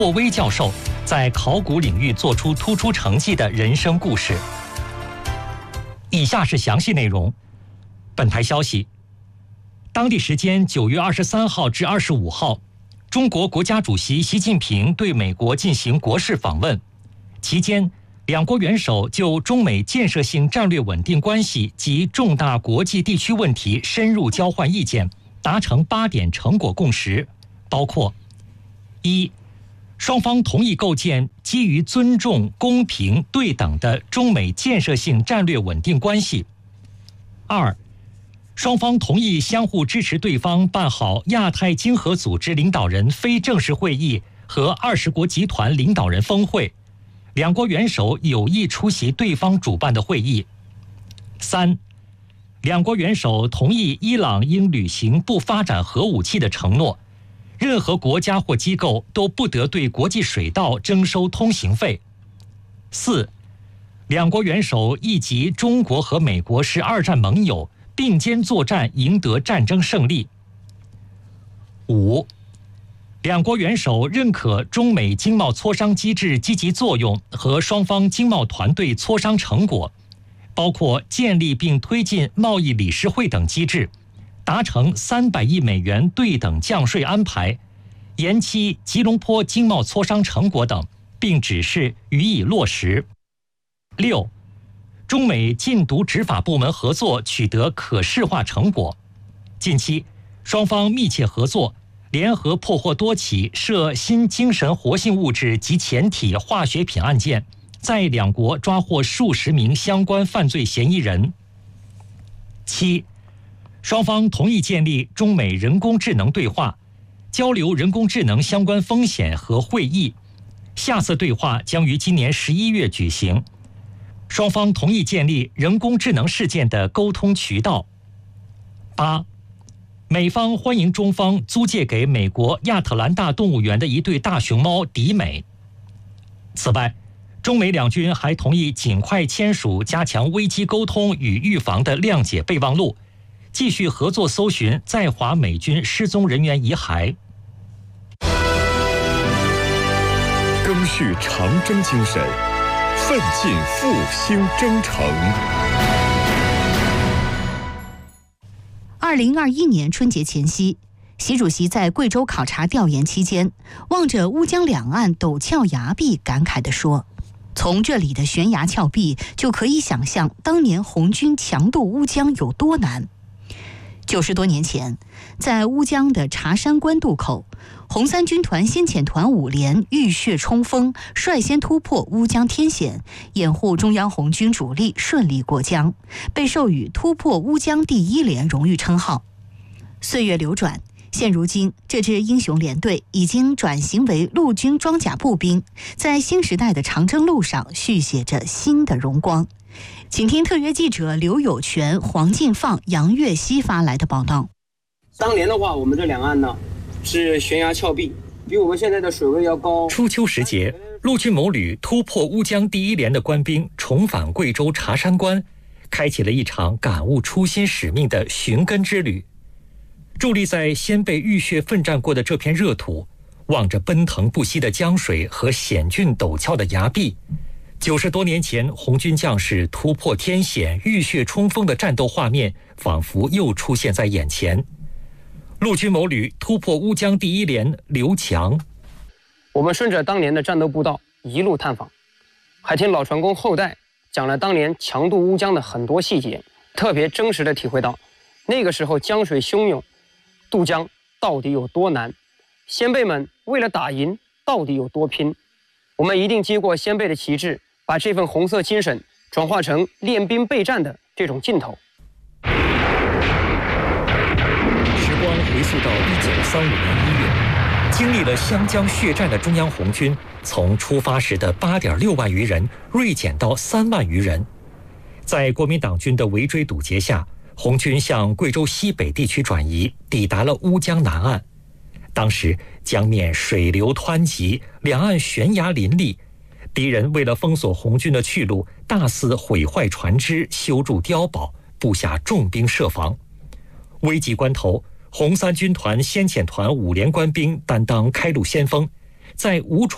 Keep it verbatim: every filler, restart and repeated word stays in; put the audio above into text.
霍威教授在考古领域做出突出成绩的人生故事。以下是详细内容。本台消息，当地时间九月二十三号至二十五号，中国国家主席习近平对美国进行国事访问，期间两国元首就中美建设性战略稳定关系及重大国际地区问题深入交换意见，达成八点成果共识，包括：一、双方同意构建基于尊重、公平、对等的中美建设性战略稳定关系；二、双方同意相互支持对方办好亚太经合组织领导人非正式会议和二十国集团领导人峰会，两国元首有意出席对方主办的会议；三、两国元首同意伊朗应履行不发展核武器的承诺，任何国家或机构都不得对国际水道征收通行费。四、两国元首意及中国和美国是二战盟友，并肩作战，赢得战争胜利。五、两国元首认可中美经贸磋商机制积极作用和双方经贸团队磋商成果，包括建立并推进贸易理事会等机制，达成三百亿美元对等降税安排，延期吉隆坡经贸磋商成果等，并指示予以落实。六、中美禁毒执法部门合作取得可视化成果，近期双方密切合作，联合破获多起涉新精神活性物质及前体化学品案件，在两国抓获数十名相关犯罪嫌疑人。七、双方同意建立中美人工智能对话，交流人工智能相关风险和会议，下次对话将于今年十一月举行。双方同意建立人工智能事件的沟通渠道。八、美方欢迎中方租借给美国亚特兰大动物园的一对大熊猫迪美。此外，中美两军还同意尽快签署加强危机沟通与预防的谅解备忘录，继续合作搜寻在华美军失踪人员遗骸。 赓续长征精神，奋进复兴征程。 二零二一年春节前夕，习主席在贵州考察调研期间，望着乌江两岸陡峭崖壁，感慨地说：“从这里的悬崖峭壁，就可以想象当年红军强渡乌江有多难。”九十多年前，在乌江的茶山关渡口，红三军团先遣团五连浴血冲锋，率先突破乌江天险，掩护中央红军主力顺利过江，被授予突破乌江第一连荣誉称号。岁月流转，现如今这支英雄连队已经转型为陆军装甲步兵，在新时代的长征路上续写着新的荣光。请听特约记者刘有全、黄进放、杨月熙发来的报道。 当年的话，我们这两岸呢是悬崖峭壁，比我们现在的水位要高。 初秋时节，陆军某旅突破乌江第一连的官兵重返贵州茶山关，开启了一场感悟初心使命的寻根之旅。伫立在先辈浴血奋战过的这片热土，望着奔腾不息的江水和险峻陡峭的崖壁，九十多年前红军将士突破天险、浴血冲锋的战斗画面，仿佛又出现在眼前。陆军某旅突破乌江第一连，刘强。 我们顺着当年的战斗步道一路探访，还听老船工后代讲了当年强渡乌江的很多细节，特别真实的体会到那个时候江水汹涌，渡江到底有多难，先辈们为了打赢到底有多拼。我们一定接过先辈的旗帜，把这份红色精神转化成练兵备战的这种劲头。 时光回溯到一九三五年一月，经历了湘江血战的中央红军，从出发时的八点六万余人锐减到三万余人。在国民党军的围追堵截下，红军向贵州西北地区转移，抵达了乌江南岸。当时江面水流湍急，两岸悬崖林立，敌人为了封锁红军的去路，大肆毁坏船只，修筑碉堡，布下重兵设防。危急关头，红三军团先遣团五连官兵担当开路先锋，在无船